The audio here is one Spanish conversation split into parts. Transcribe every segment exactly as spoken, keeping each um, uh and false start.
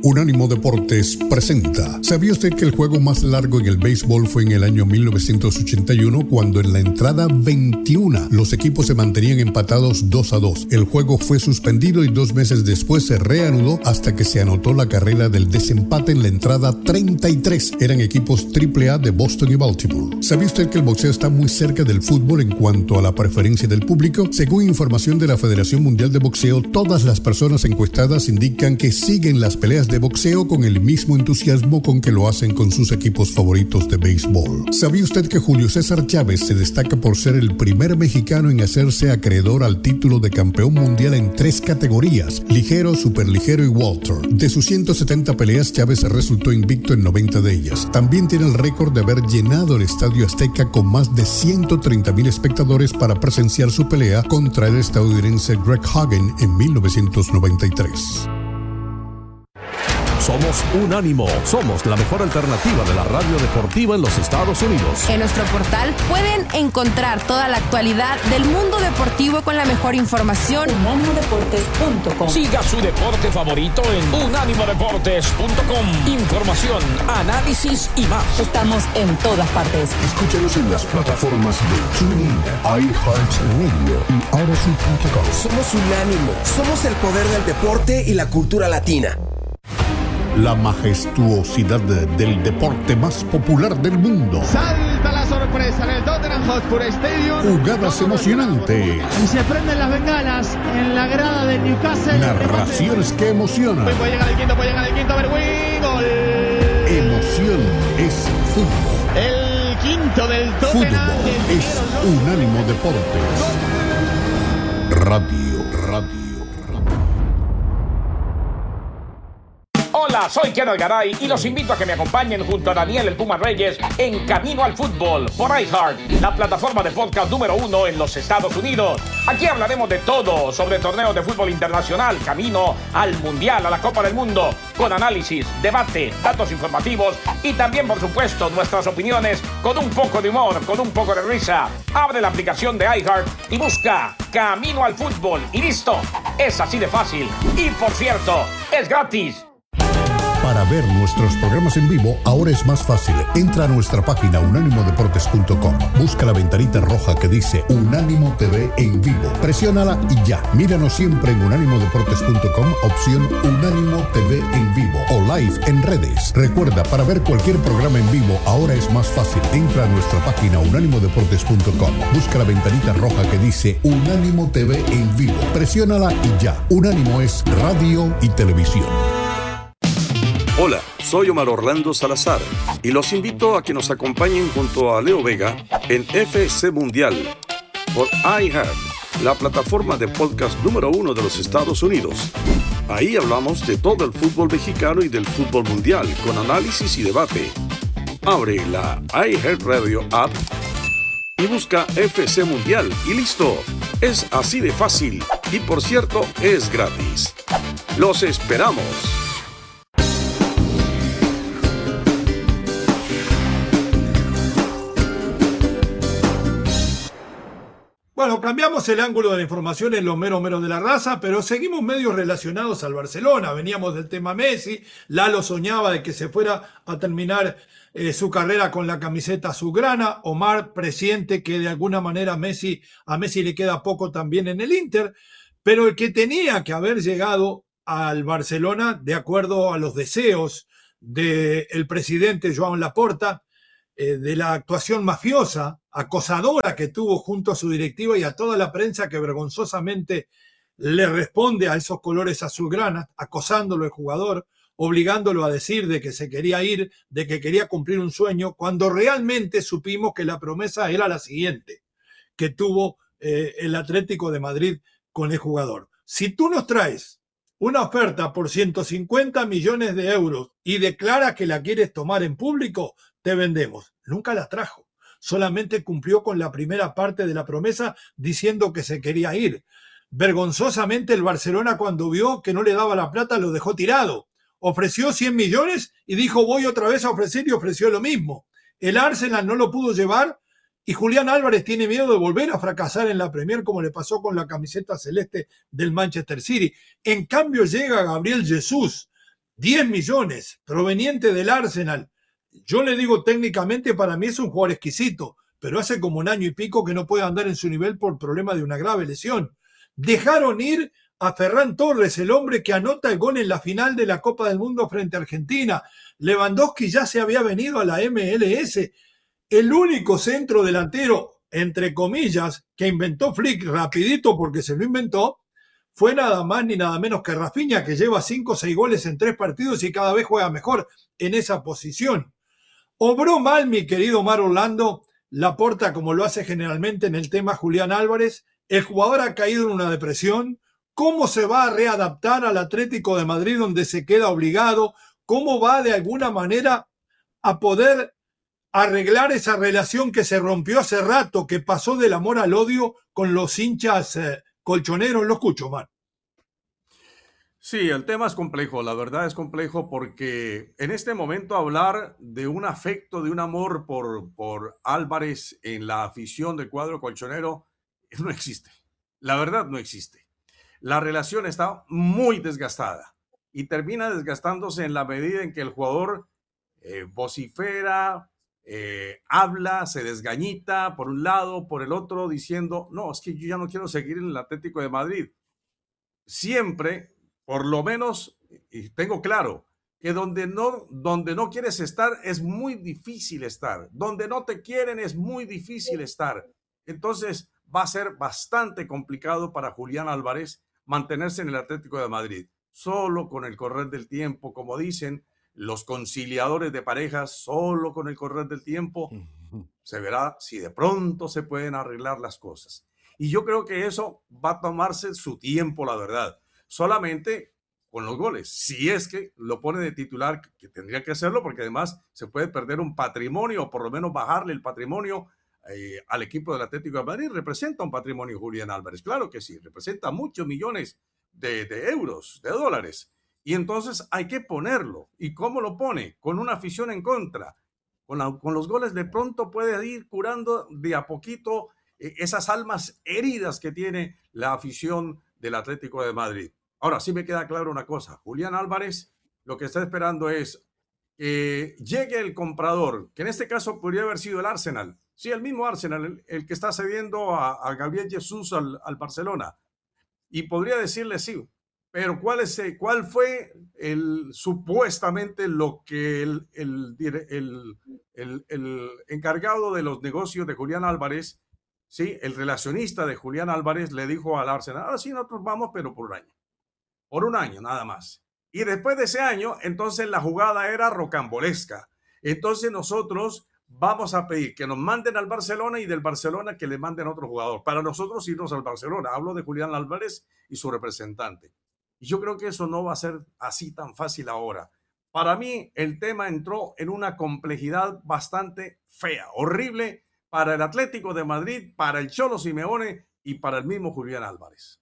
Unánimo Deportes presenta. ¿Sabía usted que el juego más largo en el béisbol fue en el año mil novecientos ochenta y uno, cuando en la entrada veintiuno los equipos se mantenían empatados dos a dos? El juego fue suspendido y dos meses después se reanudó hasta que se anotó la carrera del desempate en la entrada treinta y tres. Eran equipos triple A de Boston y Baltimore. ¿Sabía usted que el boxeo está muy cerca del fútbol en cuanto a la preferencia del público? Según información de la Federación Mundial de Boxeo, todas las personas encuestadas indican que siguen las peleas de boxeo con el mismo entusiasmo con que lo hacen con sus equipos favoritos de béisbol. ¿Sabía usted que Julio César Chávez se destaca por ser el primer mexicano en hacerse acreedor al título de campeón mundial en tres categorías: ligero, superligero y welter? De sus ciento setenta peleas, Chávez resultó invicto en noventa de ellas. También tiene el récord de haber llenado el Estadio Azteca con más de ciento treinta mil espectadores para presenciar su pelea contra el estadounidense Greg Hagen en mil novecientos noventa y tres. Somos Unánimo, somos la mejor alternativa de la radio deportiva en los Estados Unidos. En nuestro portal pueden encontrar toda la actualidad del mundo deportivo con la mejor información. unánimo deportes punto com. Siga su deporte favorito en unánimo deportes punto com. Información, análisis y más. Estamos en todas partes. Escúchanos en las plataformas de TuneIn, iHeartRadio y Odyssey punto com. Somos Unánimo, somos el poder del deporte y la cultura latina. La majestuosidad del deporte más popular del mundo. Salta la sorpresa en el Tottenham Hotspur Stadium. Jugadas emocionantes. Y se prenden las bengalas en la grada de Newcastle. Narraciones que emocionan. Puede llegar el quinto, puede llegar el quinto. Berwin, gol. Emoción es fútbol. El quinto del Tottenham. Fútbol es Unánimo Deportes. Radio, radio. Hola, soy Kenneth Garay y los invito a que me acompañen junto a Daniel El Puma Reyes en Camino al Fútbol por iHeart, la plataforma de podcast número uno en los Estados Unidos. Aquí hablaremos de todo sobre torneos de fútbol internacional, camino al Mundial, a la Copa del Mundo, con análisis, debate, datos informativos y también, por supuesto, nuestras opiniones con un poco de humor, con un poco de risa. Abre la aplicación de iHeart y busca Camino al Fútbol y listo. Es así de fácil. Y, por cierto, es gratis. Para ver nuestros programas en vivo, ahora es más fácil. Entra a nuestra página unánimo deportes punto com. Busca la ventanita roja que dice Unánimo T V en vivo. Presiónala y ya. Míranos siempre en unánimo deportes punto com, opción Unánimo T V en vivo o live en redes. Recuerda, para ver cualquier programa en vivo, ahora es más fácil. Entra a nuestra página unánimo deportes punto com. Busca la ventanita roja que dice Unánimo T V en vivo. Presiónala y ya. Unánimo es radio y televisión. Hola, soy Omar Orlando Salazar y los invito a que nos acompañen junto a Leo Vega en F C Mundial por iHeart, la plataforma de podcast número uno de los Estados Unidos. Ahí hablamos de todo el fútbol mexicano y del fútbol mundial con análisis y debate. Abre la iHeartRadio app y busca F C Mundial y listo. Es así de fácil y, por cierto, es gratis. ¡Los esperamos! Bueno, cambiamos el ángulo de la información en los mero mero de la raza, pero seguimos medio relacionados al Barcelona. Veníamos del tema Messi, Lalo soñaba de que se fuera a terminar eh, su carrera con la camiseta azulgrana. Omar presiente que de alguna manera Messi, a Messi le queda poco también en el Inter, pero el que tenía que haber llegado al Barcelona, de acuerdo a los deseos del presidente Joan Laporta, eh, de la actuación mafiosa, acosadora que tuvo junto a su directiva y a toda la prensa que vergonzosamente le responde a esos colores azulgranas, acosándolo el jugador, obligándolo a decir de que se quería ir, de que quería cumplir un sueño, cuando realmente supimos que la promesa era la siguiente que tuvo eh, el Atlético de Madrid con el jugador. Si tú nos traes una oferta por ciento cincuenta millones de euros y declaras que la quieres tomar en público, te vendemos. Nunca la trajo. Solamente cumplió con la primera parte de la promesa diciendo que se quería ir. Vergonzosamente el Barcelona, cuando vio que no le daba la plata, lo dejó tirado. Ofreció cien millones y dijo voy otra vez a ofrecer y ofreció lo mismo. El Arsenal no lo pudo llevar y Julián Álvarez tiene miedo de volver a fracasar en la Premier como le pasó con la camiseta celeste del Manchester City. En cambio llega Gabriel Jesús diez millones, proveniente del Arsenal. Yo le digo técnicamente, para mí es un jugador exquisito, pero hace como un año y pico que no puede andar en su nivel por problema de una grave lesión. Dejaron ir a Ferran Torres, el hombre que anota el gol en la final de la Copa del Mundo frente a Argentina. Lewandowski ya se había venido a la M L S. El único centro delantero, entre comillas, que inventó Flick rapidito porque se lo inventó, fue nada más ni nada menos que Rafinha, que lleva cinco o seis goles en tres partidos y cada vez juega mejor en esa posición. Obró mal, mi querido Mar Orlando, Laporta, como lo hace generalmente en el tema Julián Álvarez. El jugador ha caído en una depresión. ¿Cómo se va a readaptar al Atlético de Madrid, donde se queda obligado? ¿Cómo va de alguna manera a poder arreglar esa relación que se rompió hace rato, que pasó del amor al odio con los hinchas eh, colchoneros? Lo escucho, Mar. Sí, el tema es complejo, la verdad es complejo porque en este momento hablar de un afecto, de un amor por, por Álvarez en la afición del cuadro colchonero no existe. La verdad no existe. La relación está muy desgastada y termina desgastándose en la medida en que el jugador eh, vocifera, eh, habla, se desgañita por un lado, por el otro, diciendo, no, es que yo ya no quiero seguir en el Atlético de Madrid. Siempre, por lo menos, y tengo claro, que donde no, donde no quieres estar es muy difícil estar. Donde no te quieren es muy difícil estar. Entonces va a ser bastante complicado para Julián Álvarez mantenerse en el Atlético de Madrid. Solo con el correr del tiempo, como dicen los conciliadores de parejas, solo con el correr del tiempo se verá si de pronto se pueden arreglar las cosas. Y yo creo que eso va a tomarse su tiempo, la verdad. Solamente con los goles. Si es que lo pone de titular, que tendría que hacerlo, porque además se puede perder un patrimonio, o por lo menos bajarle el patrimonio eh, al equipo del Atlético de Madrid. Representa un patrimonio Julián Álvarez. Claro que sí, representa muchos millones de, de euros, de dólares. Y entonces hay que ponerlo. ¿Y cómo lo pone? Con una afición en contra. Con, la, con los goles de pronto puede ir curando de a poquito eh, esas almas heridas que tiene la afición del Atlético de Madrid. Ahora sí me queda claro una cosa. Julián Álvarez lo que está esperando es que llegue el comprador, que en este caso podría haber sido el Arsenal. Sí, el mismo Arsenal, el, el que está cediendo a, a Gabriel Jesús al, al Barcelona. Y podría decirle sí. Pero ¿cuál, es, cuál fue el, supuestamente lo que el, el, el, el, el encargado de los negocios de Julián Álvarez, sí, el relacionista de Julián Álvarez, le dijo al Arsenal, ahora sí nosotros vamos, pero por un año. Por un año nada más. Y después de ese año, entonces la jugada era rocambolesca. Entonces nosotros vamos a pedir que nos manden al Barcelona y del Barcelona que le manden a otro jugador. Para nosotros irnos al Barcelona. Hablo de Julián Álvarez y su representante. Y yo creo que eso no va a ser así tan fácil ahora. Para mí, el tema entró en una complejidad bastante fea, horrible para el Atlético de Madrid, para el Cholo Simeone y para el mismo Julián Álvarez.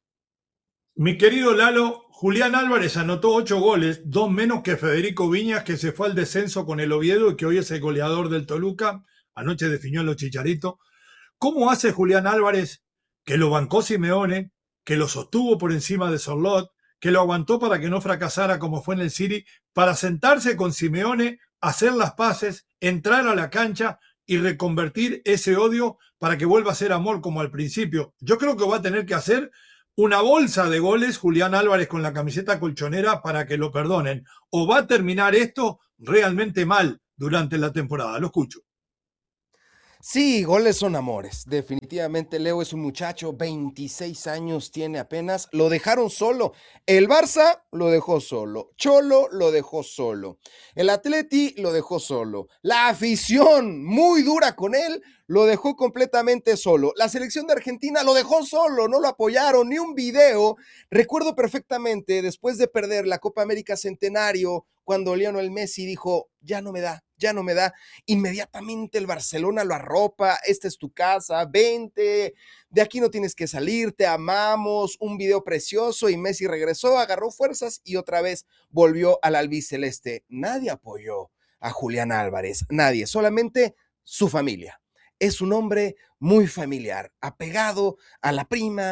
Mi querido Lalo, Julián Álvarez anotó ocho goles, dos menos que Federico Viñas, que se fue al descenso con el Oviedo y que hoy es el goleador del Toluca. Anoche definió a los Chicharitos. ¿Cómo hace Julián Álvarez, que lo bancó Simeone, que lo sostuvo por encima de Sorlot, que lo aguantó para que no fracasara como fue en el City, para sentarse con Simeone, hacer las paces, entrar a la cancha y reconvertir ese odio para que vuelva a ser amor como al principio? Yo creo que va a tener que hacer una bolsa de goles Julián Álvarez con la camiseta colchonera para que lo perdonen. O va a terminar esto realmente mal durante la temporada. Lo escucho. Sí, goles son amores. Definitivamente Leo es un muchacho, veintiséis años tiene apenas. Lo dejaron solo. El Barça lo dejó solo. Cholo lo dejó solo. El Atleti lo dejó solo. La afición, muy dura con él, lo dejó completamente solo. La selección de Argentina lo dejó solo, no lo apoyaron, ni un video. Recuerdo perfectamente, después de perder la Copa América Centenario, cuando Lionel Messi dijo, ya no me da, ya no me da, inmediatamente el Barcelona lo arropa, esta es tu casa, vente, de aquí no tienes que salir, te amamos, un video precioso, y Messi regresó, agarró fuerzas y otra vez volvió al albiceleste. Nadie apoyó a Julián Álvarez, nadie, solamente su familia. Es un hombre muy familiar, apegado a la prima,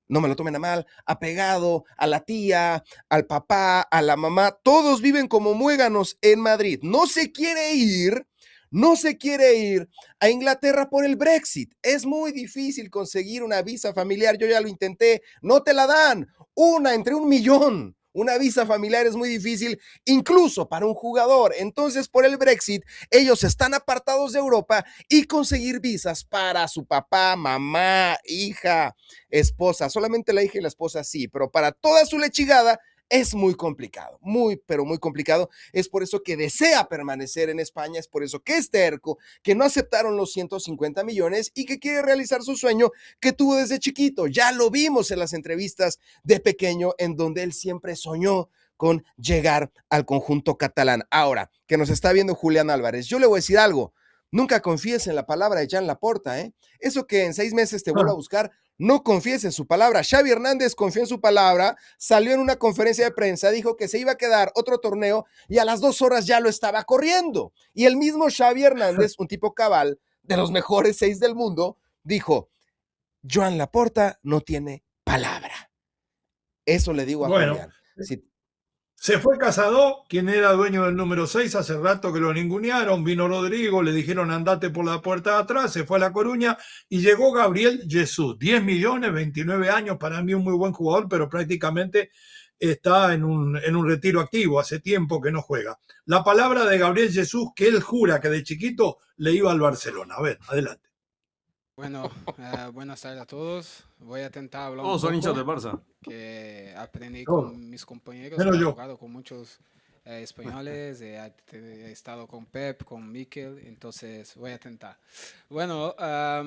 no me lo tomen a mal, apegado a la tía, al papá, a la mamá, todos viven como muéganos en Madrid. No se quiere ir, no se quiere ir a Inglaterra por el Brexit. Es muy difícil conseguir una visa familiar, yo ya lo intenté, no te la dan, una entre un millón. Una visa familiar es muy difícil, incluso para un jugador. Entonces, por el Brexit, ellos están apartados de Europa y conseguir visas para su papá, mamá, hija, esposa. Solamente la hija y la esposa sí, pero para toda su lechigada es muy complicado, muy, pero muy complicado. Es por eso que desea permanecer en España, es por eso que es terco, que no aceptaron los ciento cincuenta millones y que quiere realizar su sueño que tuvo desde chiquito. Ya lo vimos en las entrevistas de pequeño, en donde él siempre soñó con llegar al conjunto catalán. Ahora, que nos está viendo Julián Álvarez, yo le voy a decir algo. Nunca confíes en la palabra de Jan Laporta, ¿eh? Eso que en seis meses te vuelva a buscar, no confíes en su palabra. Xavi Hernández confió en su palabra, salió en una conferencia de prensa, dijo que se iba a quedar otro torneo y a las dos horas ya lo estaba corriendo. Y el mismo Xavi Hernández, un tipo cabal, de los mejores seis del mundo, dijo, Joan Laporta no tiene palabra. Eso le digo a bueno, Julián. Si, Se fue Casado, quien era dueño del número seis, hace rato que lo ningunearon, vino Rodrigo, le dijeron andate por la puerta de atrás, se fue a La Coruña y llegó Gabriel Jesús, diez millones, veintinueve años, para mí un muy buen jugador, pero prácticamente está en un, en un retiro activo, hace tiempo que no juega. La palabra de Gabriel Jesús, que él jura que de chiquito le iba al Barcelona. A ver, adelante. Bueno, uh, buenas tardes a todos. Voy a intentar hablar Todos un son poco hinchas del Barça. que aprendí Todos. con mis compañeros. Menos He yo. jugado con muchos eh, españoles, he, he estado con Pep, con Mikel, entonces voy a intentar. Bueno,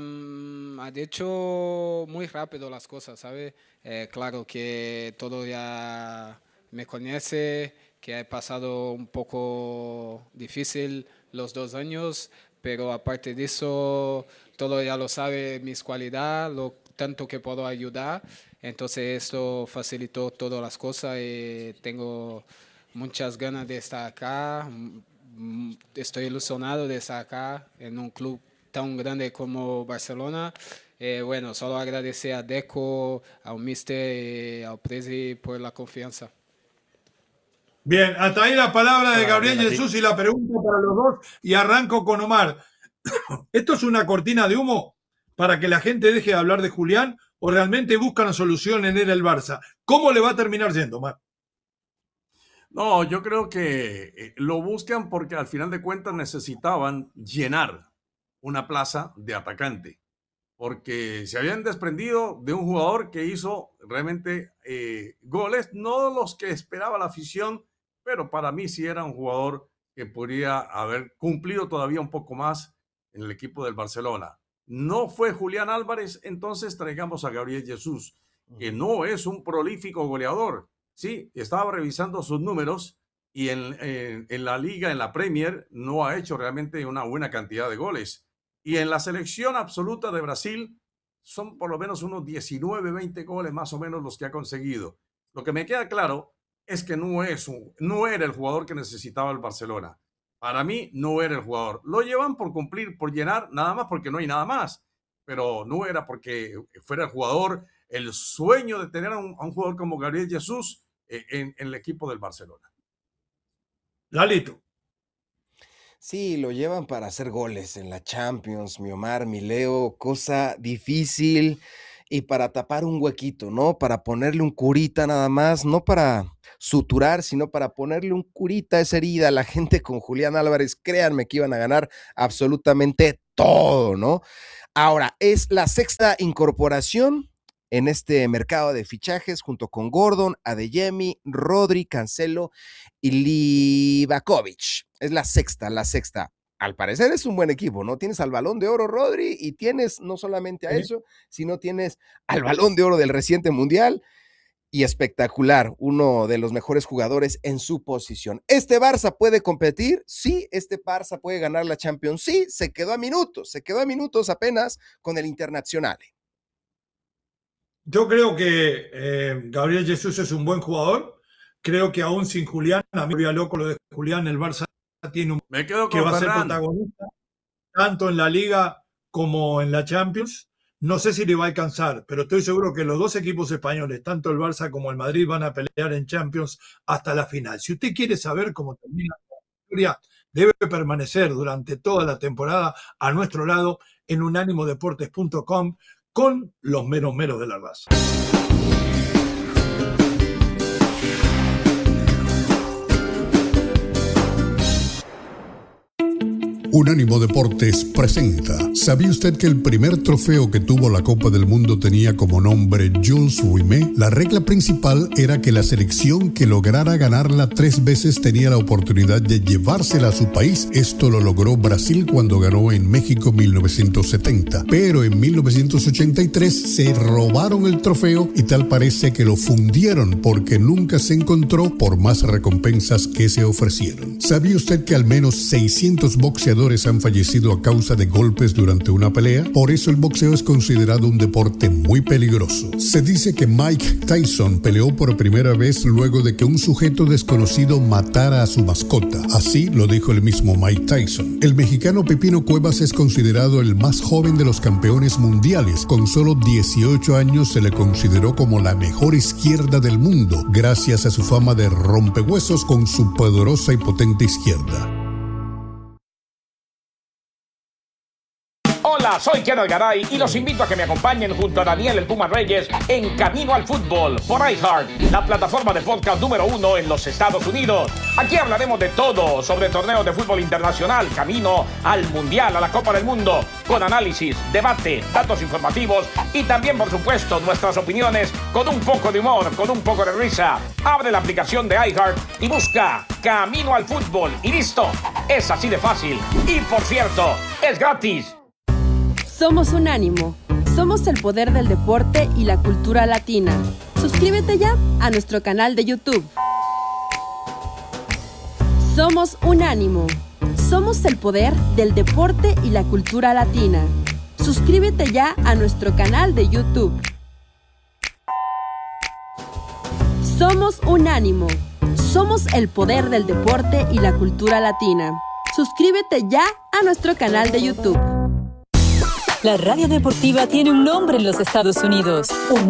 um, ha dicho muy rápido las cosas, ¿sabe? Eh, claro que todo ya me conoce, que he pasado un poco difícil los dos años, pero aparte de eso, todo ya lo sabe, mis cualidades, lo tanto que puedo ayudar. Entonces esto facilitó todas las cosas y tengo muchas ganas de estar acá. Estoy ilusionado de estar acá en un club tan grande como Barcelona. Eh, bueno, solo agradecer a Deco, al Mister y al Presi por la confianza. Bien, hasta ahí la palabra de Ah, Gabriel bien, Jesús y la pregunta para los dos y arranco con Omar. ¿Esto es una cortina de humo para que la gente deje de hablar de Julián o realmente buscan solución en él el Barça? ¿Cómo le va a terminar yendo, Omar? No, yo creo que eh, lo buscan porque al final de cuentas necesitaban llenar una plaza de atacante, porque se habían desprendido de un jugador que hizo realmente eh, goles, no los que esperaba la afición, pero para mí sí era un jugador que podría haber cumplido todavía un poco más en el equipo del Barcelona. No fue Julián Álvarez, entonces traigamos a Gabriel Jesús, que no es un prolífico goleador. Sí, estaba revisando sus números y en, en, en la liga, en la Premier, no ha hecho realmente una buena cantidad de goles. Y en la selección absoluta de Brasil son por lo menos unos diecinueve, veinte goles más o menos los que ha conseguido. Lo que me queda claro es que no, es un, no era el jugador que necesitaba el Barcelona. Para mí no era el jugador. Lo llevan por cumplir, por llenar, nada más porque no hay nada más. Pero no era porque fuera el jugador, el sueño de tener a un, a un jugador como Gabriel Jesús eh, en, en el equipo del Barcelona. Lalito. Sí, lo llevan para hacer goles en la Champions, mi Omar, mi Leo, cosa difícil y para tapar un huequito, ¿no? Para ponerle un curita nada más, no para suturar, sino para ponerle un curita a esa herida. La gente con Julián Álvarez, créanme que iban a ganar absolutamente todo, ¿no? Ahora, es la sexta incorporación en este mercado de fichajes junto con Gordon, Adeyemi, Rodri, Cancelo y Livakovic. Es la sexta, la sexta. Al parecer es un buen equipo, ¿no? Tienes al Balón de Oro Rodri y tienes no solamente a eso, sino tienes al Balón de Oro del reciente Mundial y espectacular, uno de los mejores jugadores en su posición. ¿Este Barça puede competir? Sí. ¿Este Barça puede ganar la Champions? Sí. Se quedó a minutos, se quedó a minutos apenas con el Internacional. Yo creo que eh, Gabriel Jesús es un buen jugador. Creo que aún sin Julián, a mí me volvía loco lo de Julián, el Barça tiene un me quedo que con va a ser Ferran. protagonista tanto en la Liga como en la Champions. No sé si le va a alcanzar, pero estoy seguro que los dos equipos españoles, tanto el Barça como el Madrid, van a pelear en Champions hasta la final. Si usted quiere saber cómo termina la historia, debe permanecer durante toda la temporada a nuestro lado en unánimo deportes punto com con los meros meros de la raza. Unánimo Deportes presenta. ¿Sabía usted que el primer trofeo que tuvo la Copa del Mundo tenía como nombre Jules Rimet? La regla principal era que la selección que lograra ganarla tres veces tenía la oportunidad de llevársela a su país. Esto lo logró Brasil cuando ganó en México mil novecientos setenta. Pero en mil novecientos ochenta y tres se robaron el trofeo y tal parece que lo fundieron porque nunca se encontró por más recompensas que se ofrecieron. ¿Sabía usted que al menos seiscientos boxeadores han fallecido a causa de golpes durante una pelea? Por eso el boxeo es considerado un deporte muy peligroso. Se dice que Mike Tyson peleó por primera vez luego de que un sujeto desconocido matara a su mascota. Así lo dijo el mismo Mike Tyson. El mexicano Pepino Cuevas es considerado el más joven de los campeones mundiales. Con solo dieciocho años se le consideró como la mejor izquierda del mundo, gracias a su fama de rompehuesos con su poderosa y potente izquierda. Hola, soy Kenneth Garay y los invito a que me acompañen junto a Daniel el Puma Reyes en Camino al Fútbol por iHeart, la plataforma de podcast número uno en los Estados Unidos. Aquí hablaremos de todo sobre torneos de fútbol internacional, camino al Mundial, a la Copa del Mundo, con análisis, debate, datos informativos y también, por supuesto, nuestras opiniones con un poco de humor, con un poco de risa. Abre la aplicación de iHeart y busca Camino al Fútbol y listo. Es así de fácil. Y por cierto, es gratis. Somos Unánimo. Somos el poder del deporte y la cultura latina. Suscríbete ya a nuestro canal de YouTube. Somos Unánimo. Somos el poder del deporte y la cultura latina. Suscríbete ya a nuestro canal de YouTube. Somos Unánimo. Somos el poder del deporte y la cultura latina. Suscríbete ya a nuestro canal de YouTube. La radio deportiva tiene un nombre en los Estados Unidos. Un